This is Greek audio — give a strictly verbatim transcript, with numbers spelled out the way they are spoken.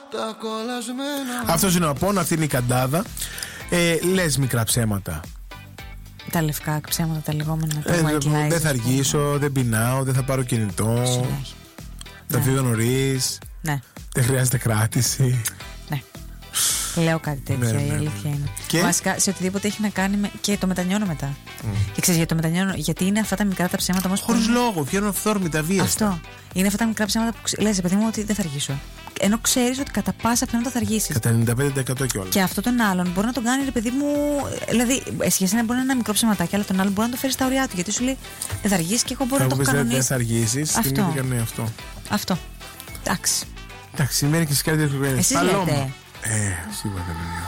Αυτός είναι ο Απόν, αυτή είναι η Καντάδα. ε, Λες μικρά ψέματα. Τα λευκά ψέματα, τα λεγόμενα. Τα ε, δεν θα αργήσω, δεν πεινάω, δεν θα πάρω κινητό. Συνέχεια. Θα ναι. φύγω νωρίς. Ναι. Δεν χρειάζεται κράτηση. Ναι. Λέω κάτι τέτοιο, ναι, η ναι. αλήθεια είναι. Και? Βασικά σε οτιδήποτε έχει να κάνει με. Και το μετανιώνω μετά. Mm. Και ξέρεις γιατί το μετανιώνω, γιατί είναι αυτά τα μικρά τα ψέματα όμως. Χωρίς που... λόγο, βγαίνουν αυθόρμητα, βίαστα. Αυτό. Είναι αυτά τα μικρά ψέματα που λες, παιδί μου, ότι δεν θα αργήσω. Ενώ ξέρεις ότι κατά πάσα πιθανότητα θα αργήσεις. Κατά ενενήντα πέντε τοις εκατό κιόλας. Και αυτό τον άλλον μπορεί να τον κάνει, ρε παιδί μου. Δηλαδή, εσύ να μπορεί να είναι ένα μικρό ψεματάκι, αλλά τον άλλον μπορεί να το φέρει στα ωριά του. Γιατί σου λέει δεν θα αργήσει και εγώ μπορώ να το κανονίσω. Δεν θα αργήσεις. Αυτό. αυτό. Αυτό. Εντάξει. Εντάξει, μερικές καρδιές που Εσείς λέτε. Ε, σίγουρα δεν είναι.